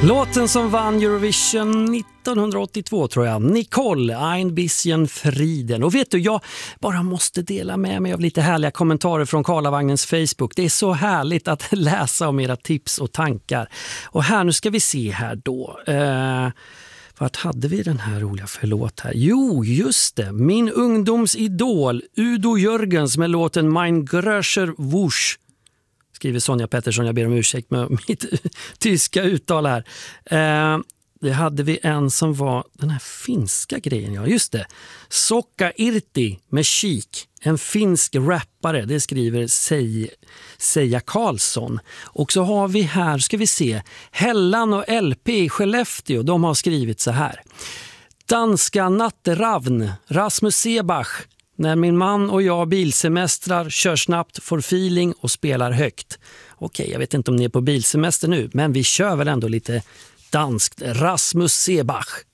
Låten som vann Eurovision 1982 tror jag. Nicole, Ein bisschen Frieden. Och vet du, jag bara måste dela med mig av lite härliga kommentarer från Karlavagnens Facebook. Det är så härligt att läsa om era tips och tankar. Och här, nu ska vi se här då. Vart hade vi den här roliga förlåt här? Jo, just det. Min ungdomsidol Udo Jörgens med låten Mein Gröscher Wusch. Skriver Sonja Pettersson, jag ber om ursäkt med mitt tyska uttal här. Det hade vi en som var den här finska grejen, ja just det. Sokka Irti med Kik, en finsk rappare, det skriver Seja Karlsson. Och så har vi här, ska vi se, Hellan och LP i Skellefteå, de har skrivit så här. Danska Natteravn, Rasmus Sebach. När min man och jag bilsemestrar, kör snabbt, får feeling och spelar högt. Okej, jag vet inte om ni är på bilsemester nu, men vi kör väl ändå lite danskt. Rasmus Sebach.